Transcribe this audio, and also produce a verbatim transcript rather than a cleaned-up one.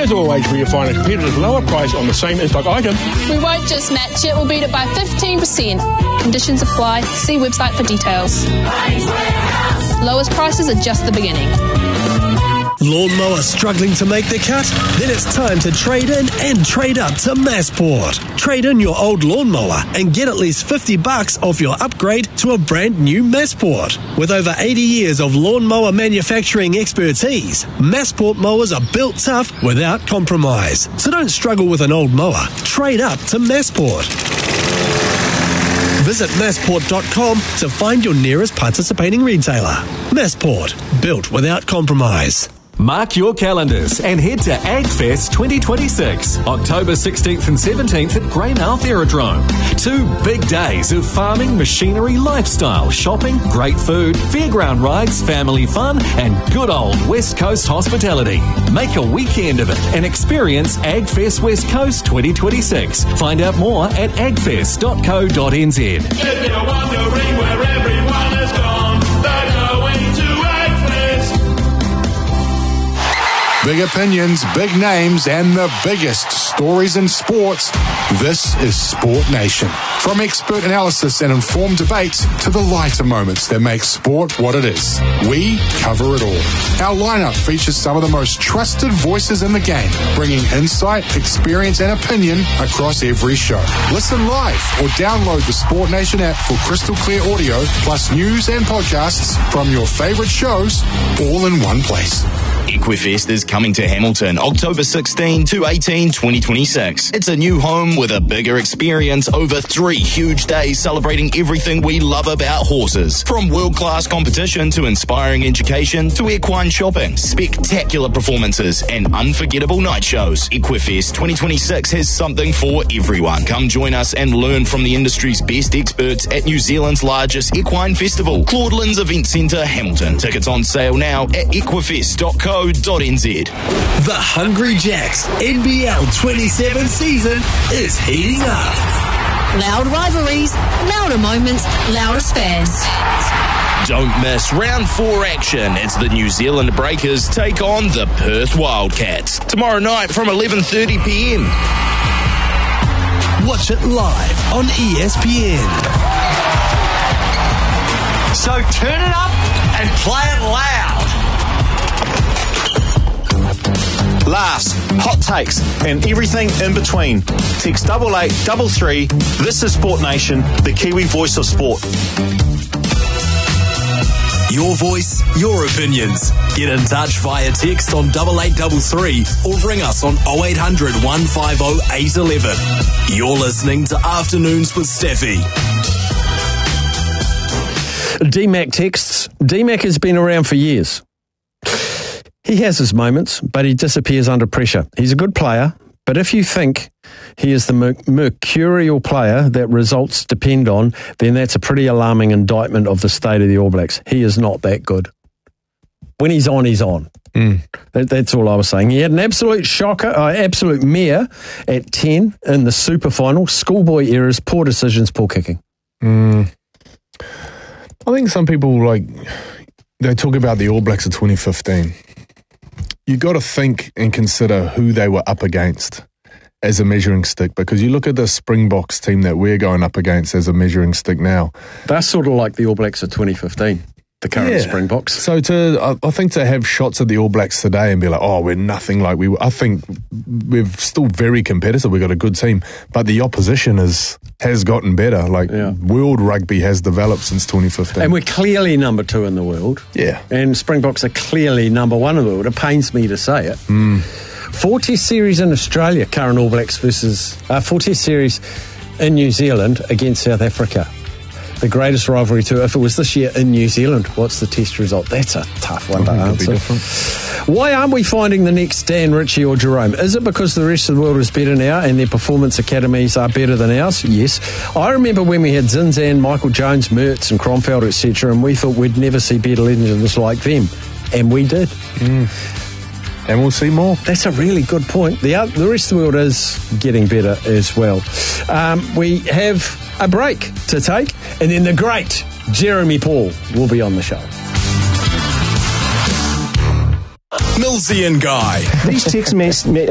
As always, we will find a competitive lower price on the same in-stock item. We won't just match it, we'll beat it by fifteen percent. Conditions apply. See website for details. Lowest prices are just the beginning. Lawnmower struggling to make the cut? Then it's time to trade in and trade up to Massport. Trade in your old lawnmower and get at least fifty bucks off your upgrade to a brand new Massport. With over eighty years of lawnmower manufacturing expertise, Massport mowers are built tough without compromise. So don't struggle with an old mower. Trade up to Massport. Visit massport dot com to find your nearest participating retailer. Massport, built without compromise. Mark your calendars and head to AgFest twenty twenty-six, October sixteenth and seventeenth at Greymouth Aerodrome. Two big days of farming, machinery, lifestyle, shopping, great food, fairground rides, family fun, and good old West Coast hospitality. Make a weekend of it and experience AgFest West Coast twenty twenty-six. Find out more at agfest dot co dot n z. If you're wondering where everyone has gone, they're going to AgFest. Big opinions, big names, and the biggest stories in sports. This is Sport Nation. From expert analysis and informed debates to the lighter moments that make sport what it is, we cover it all. Our lineup features some of the most trusted voices in the game, bringing insight, experience, and opinion across every show. Listen live or download the Sport Nation app for crystal clear audio, plus news and podcasts from your favorite shows, all in one place. Equifest is coming to Hamilton October sixteenth to eighteenth, twenty twenty-six. It's a new home with a bigger experience over three huge days celebrating everything we love about horses. From world-class competition to inspiring education to equine shopping, spectacular performances and unforgettable night shows. Equifest twenty twenty-six has something for everyone. Come join us and learn from the industry's best experts at New Zealand's largest equine festival, Claudelands Event Centre, Hamilton. Tickets on sale now at equifest dot co dot n z. The Hungry Jacks N B L twenty-seven season is heating up. Loud rivalries, louder moments, loudest fans. Don't miss round four action. It's the New Zealand Breakers take on the Perth Wildcats tomorrow night from eleven thirty p m. Watch it live on E S P N. So turn it up and play it loud. Laughs, hot takes, and everything in between. Text double eight double three. This is Sport Nation, the Kiwi voice of sport. Your voice, your opinions. Get in touch via text on double eight double three or ring us on oh eight hundred, one five oh, eight one one. You're listening to Afternoons with Steffi. D Mac texts. D Mac has been around for years. He has his moments, but he disappears under pressure. He's a good player, but if you think he is the mer- mercurial player that results depend on, then that's a pretty alarming indictment of the state of the All Blacks. He is not that good. When he's on, he's on. Mm. That, that's all I was saying. He had an absolute shocker, uh, absolute mare at ten in the super final. Schoolboy errors, poor decisions, poor kicking. Mm. I think some people, like, they talk about the All Blacks of twenty fifteen. You got to think and consider who they were up against as a measuring stick, because you look at the Springboks team that we're going up against as a measuring stick now. That's sort of like the All Blacks of twenty fifteen, the current yeah. Springboks. So to, I, I think to have shots at the All Blacks today and be like, oh, we're nothing like we were. I think we're still very competitive. We've got a good team, but the opposition is has gotten better. Like yeah. world rugby has developed since twenty fifteen. And we're clearly number two in the world. Yeah. And Springboks are clearly number one in the world. It pains me to say it. Mm. Four Test series in Australia, current All Blacks versus... Uh, four Test series in New Zealand against South Africa. The greatest rivalry too. If it was this year in New Zealand, what's the Test result? That's a tough one I to answer. Be different. Why aren't we finding the next Dan, Richie or Jerome? Is it because the rest of the world is better now and their performance academies are better than ours? Yes. I remember when we had Zinzan, Michael Jones, Mertz and Kronfeld, et cetera, and we thought we'd never see better legends like them. And we did. Mm. And we'll see more. That's a really good point. The, other, the rest of the world is getting better as well. Um, we have a break to take, and then the great Jeremy Paul will be on the show. Millsy and Guy. These text messages